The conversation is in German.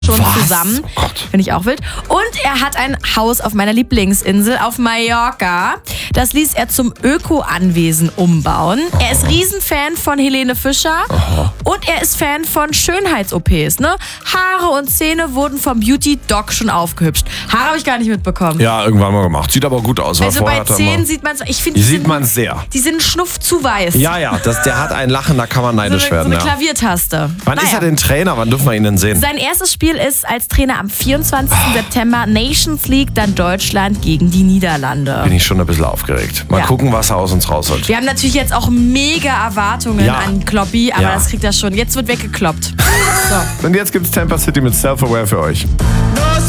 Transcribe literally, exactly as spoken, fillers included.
schon Was? zusammen. Oh Gott. Finde ich auch wild. Und er hat ein Haus auf meiner Lieblingsinsel auf Mallorca. Das ließ er zum Öko-Anwesen umbauen. Er ist Riesenfan von Helene Fischer. Aha. Und er ist Fan von Schönheits-O Ps. Ne? Haare und Zähne wurden vom Beauty-Doc schon aufgehübscht. Haare habe ich gar nicht mitbekommen. Ja, irgendwann mal gemacht. Sieht aber gut aus. Also Vorher bei hat er Zähnen immer- sieht man es. Ich finde, Die die, sieht sind- man sehr. die sind einen Schnuff zu weiß. Ja, ja, das, der hat ein Lachen, da kann man So neidisch eine, so werden. eine Ja. Klaviertaste. Wann ist Naja. er denn Trainer? Wann dürfen wir ihn denn sehen? Sein erstes Spiel ist als Trainer am vierundzwanzigsten September Nations League, dann Deutschland gegen die Niederlande. Bin ich schon ein bisschen aufgeregt. Mal Ja. gucken, was er aus uns rausholt. Wir haben natürlich jetzt auch mega Erwartungen Ja. an Kloppi, aber Ja. das kriegt er schon. Jetzt wird weggekloppt. So. Und jetzt gibt's Tampa City mit Self-Aware für euch.